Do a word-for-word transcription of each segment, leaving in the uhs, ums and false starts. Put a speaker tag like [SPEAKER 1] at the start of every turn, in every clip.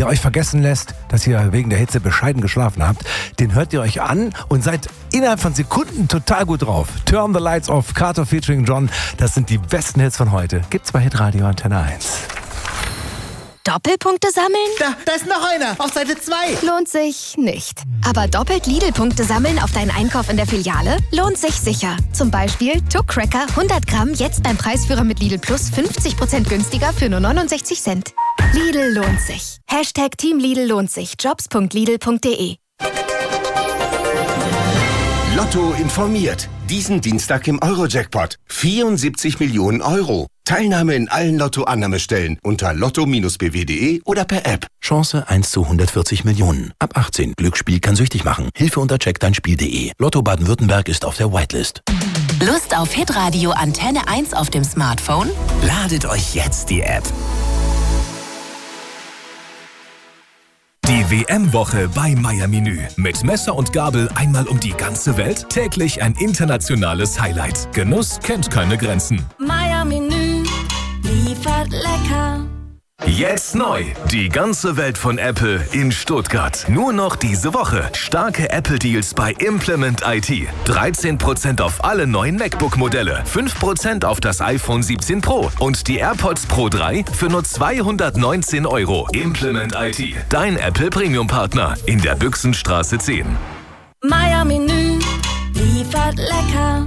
[SPEAKER 1] der euch vergessen lässt, dass ihr wegen der Hitze bescheiden geschlafen habt, den hört ihr euch an und seid innerhalb von Sekunden total gut drauf. Turn the Lights Off, Kato featuring John, das sind die besten Hits von heute. Gibt's bei Hitradio Antenne eins.
[SPEAKER 2] Doppelpunkte sammeln?
[SPEAKER 3] Da, da ist noch einer, auf Seite zwei.
[SPEAKER 2] Lohnt sich nicht. Aber doppelt Lidl-Punkte sammeln auf deinen Einkauf in der Filiale? Lohnt sich sicher. Zum Beispiel Tuck Cracker hundert Gramm jetzt beim Preisführer mit Lidl Plus fünfzig Prozent günstiger für nur neunundsechzig Cent. Lidl lohnt sich. Hashtag Team Lidl lohnt sich. jobs punkt lidl punkt de.
[SPEAKER 4] Lotto informiert. Diesen Dienstag im Euro-Jackpot. vierundsiebzig Millionen Euro. Teilnahme in allen Lotto-Annahmestellen unter lotto b w punkt de oder per App.
[SPEAKER 5] Chance eins zu hundertvierzig Millionen. Ab achtzehn. Glücksspiel kann süchtig machen. Hilfe unter check dein spiel punkt de. Lotto Baden-Württemberg ist auf der Whitelist.
[SPEAKER 6] Lust auf Hitradio Antenne eins auf dem Smartphone?
[SPEAKER 7] Ladet euch jetzt die App.
[SPEAKER 8] Die W M-Woche bei Meier Menü. Mit Messer und Gabel einmal um die ganze Welt. Täglich ein internationales Highlight. Genuss kennt keine Grenzen.
[SPEAKER 9] Meier Menü liefert lecker.
[SPEAKER 8] Jetzt neu. Die ganze Welt von Apple in Stuttgart. Nur noch diese Woche. Starke Apple-Deals bei Implement I T. dreizehn Prozent auf alle neuen MacBook-Modelle. fünf Prozent auf das iPhone siebzehn Pro. Und die AirPods Pro drei für nur zweihundertneunzehn Euro. Implement I T. Dein Apple Premium-Partner. In der Büchsenstraße zehn.
[SPEAKER 9] Meier Menü liefert lecker.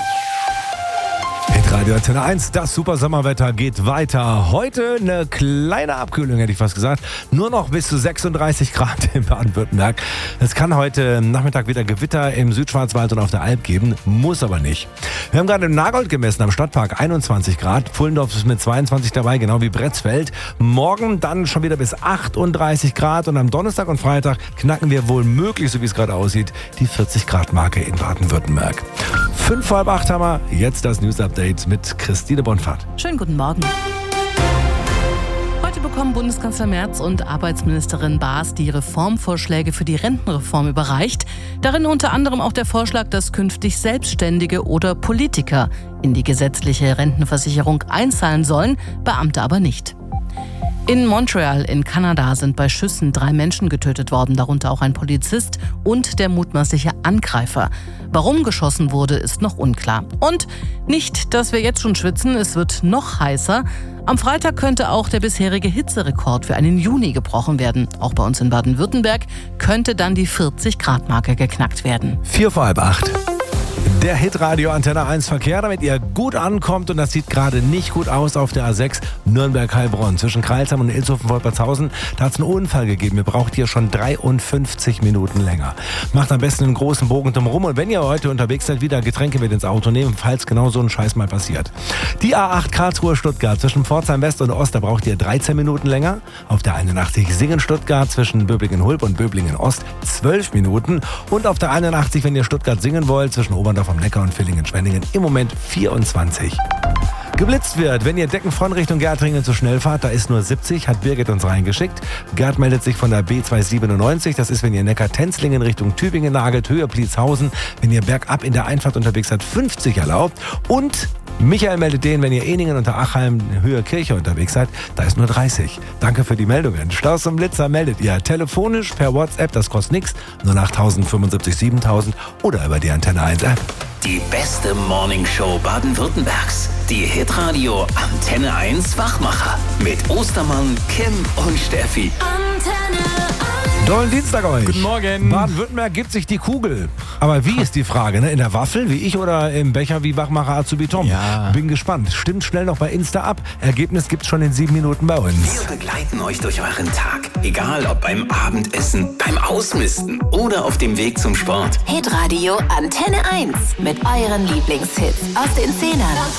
[SPEAKER 1] Radio Antenne eins, das super Sommerwetter geht weiter. Heute eine kleine Abkühlung, hätte ich fast gesagt. Nur noch bis zu sechsunddreißig Grad in Baden-Württemberg. Es kann heute Nachmittag wieder Gewitter im Südschwarzwald und auf der Alp geben, muss aber nicht. Wir haben gerade im Nagold gemessen, am Stadtpark einundzwanzig Grad. Pfullendorf ist mit zweiundzwanzig dabei, genau wie Bretzfeld. Morgen dann schon wieder bis achtunddreißig Grad und am Donnerstag und Freitag knacken wir wohl möglich, so wie es gerade aussieht, die vierzig Grad Marke in Baden-Württemberg. Fünf vor halb acht haben wir, jetzt das News-Update mit Christine Bonfahrt.
[SPEAKER 10] Schönen guten Morgen. Heute bekommen Bundeskanzler Merz und Arbeitsministerin Baas die Reformvorschläge für die Rentenreform überreicht. Darin unter anderem auch der Vorschlag, dass künftig Selbstständige oder Politiker in die gesetzliche Rentenversicherung einzahlen sollen, Beamte aber nicht. In Montreal in Kanada sind bei Schüssen drei Menschen getötet worden, darunter auch ein Polizist und der mutmaßliche Angreifer. Warum geschossen wurde, ist noch unklar. Und nicht, dass wir jetzt schon schwitzen, es wird noch heißer. Am Freitag könnte auch der bisherige Hitzerekord für einen Juni gebrochen werden. Auch bei uns in Baden-Württemberg könnte dann die vierzig Grad Marke geknackt werden.
[SPEAKER 1] Vier vor halb acht. Der Hitradio Antenne eins Verkehr, damit ihr gut ankommt, und das sieht gerade nicht gut aus auf der A sechs Nürnberg-Heilbronn. Zwischen Kreilsheim und Ilshofen-Wolpertshausen, da hat es einen Unfall gegeben. Ihr braucht hier schon dreiundfünfzig Minuten länger. Macht am besten einen großen Bogen drumherum, und wenn ihr heute unterwegs seid, wieder Getränke mit ins Auto nehmen, falls genau so ein Scheiß mal passiert. Die A acht Karlsruhe-Stuttgart zwischen Pforzheim West und Ost, da braucht ihr dreizehn Minuten länger. Auf der einundachtzig Singen-Stuttgart zwischen Böblingen-Hulb und Böblingen-Ost zwölf Minuten. Und auf der einundachtzig, wenn ihr Stuttgart singen wollt, zwischen Oberndorf am Neckar und Villingen-Schwenningen im Moment vierundzwanzig. Geblitzt wird, wenn ihr Deckenfront Richtung Gärtringen zu schnell fahrt, da ist nur siebzig, hat Birgit uns reingeschickt. Gerd meldet sich von der B zweihundertsiebenundneunzig, das ist, wenn ihr Neckar-Tenzlingen Richtung Tübingen nagelt, Höhe Pliezhausen, wenn ihr bergab in der Einfahrt unterwegs seid, fünfzig erlaubt. Und Michael meldet den, wenn ihr Eningen unter Achheim, Höhe Kirche unterwegs seid, da ist nur dreißig. Danke für die Meldungen. Staus zum Blitzer meldet ihr telefonisch per WhatsApp, das kostet nichts, null acht null null fünfundsiebzig siebentausend oder über die Antenne eins App.
[SPEAKER 7] Die beste Morningshow Baden-Württembergs. Die Hitradio Antenne eins Wachmacher. Mit Ostermann, Kim und Steffi.
[SPEAKER 9] Antenne eins.
[SPEAKER 1] Tollen Dienstag euch.
[SPEAKER 11] Guten Morgen.
[SPEAKER 1] Baden-Württemberg gibt sich die Kugel. Aber wie ist die Frage? Ne? In der Waffel, wie ich, oder im Becher wie Wachmacher Azubi Tom?
[SPEAKER 11] Ja.
[SPEAKER 1] Bin gespannt. Stimmt schnell noch bei Insta ab. Ergebnis gibt's schon in sieben Minuten bei uns.
[SPEAKER 7] Wir begleiten euch durch euren Tag. Egal ob beim Abendessen, beim Ausmisten oder auf dem Weg zum Sport.
[SPEAKER 6] Hitradio Antenne eins mit euren Lieblingshits aus den Zehnern.